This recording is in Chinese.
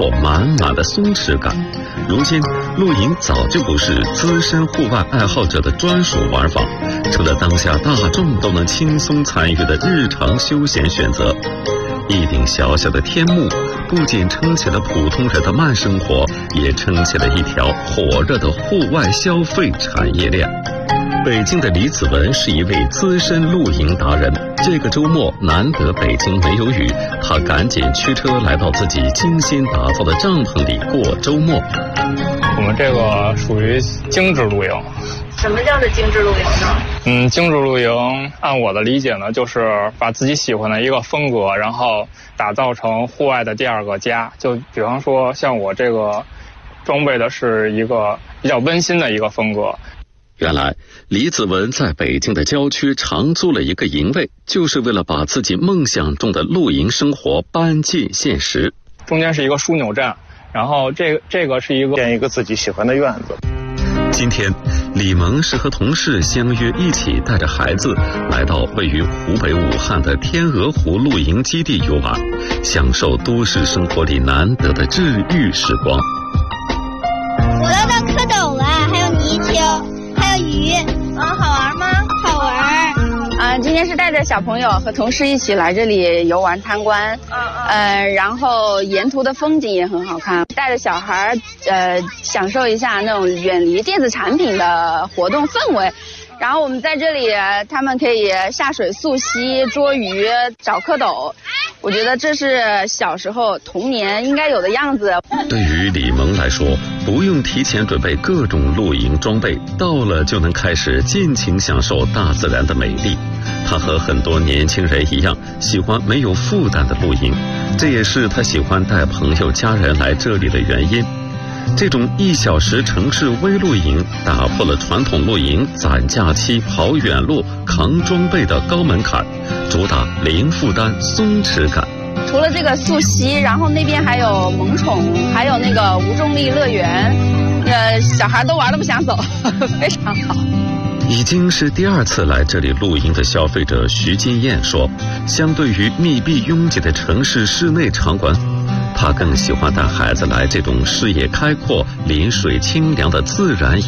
阔满满的松弛感。如今，露营早就不是资深户外爱好者的专属玩法，成了当下大众都能轻松参与的日常休闲选择。一顶小小的天幕，不仅撑起了普通人的慢生活，也撑起了一条火热的户外消费产业链。北京的李子文是一位资深露营达人，这个周末难得北京没有雨，他赶紧驱车来到自己精心打造的帐篷里过周末。 我们这个属于精致露营。 什么叫做精致露营呢？ 精致露营按我的理解呢，就是把自己喜欢的一个风格，然后打造成户外的第二个家。就比方说像我这个装备的是一个比较温馨的一个风格。 原来李子文在北京的郊区长租了一个营位，就是为了把自己梦想中的露营生活搬进现实。 中间是一个枢纽站，然后这个是建一个自己喜欢的院子。 今天李萌是和同事相约一起带着孩子来到位于湖北武汉的天鹅湖露营基地游玩，享受都市生活里难得的治愈时光。 我捞到蝌蚪了，还有泥鳅，还有鱼。好玩吗？好玩。 今天是带着小朋友和同事一起来这里游玩参观。然后沿途的风景也很好看，带着小孩享受一下那种远离电子产品的活动氛围。然后我们在这里，他们可以下水溯溪、捉鱼、找蝌蚪。我觉得这是小时候童年应该有的样子。 对于李萌来说，不用提前准备各种露营装备，到了就能开始尽情享受大自然的美丽。他和很多年轻人一样，喜欢没有负担的露营，这也是他喜欢带朋友家人来这里的原因。这种1小时城市微露营打破了传统露营攒假期、跑远路、扛装备的高门槛，主打零负担、松弛感。 除了这个溯溪，然后那边还有萌宠，还有那个无重力乐园，小孩都玩得不想走，非常好。 已经是第2次来这里露营的消费者徐金燕说，相对于密闭拥挤的城市室内场馆，他更喜欢带孩子来这种视野开阔、临水清凉的自然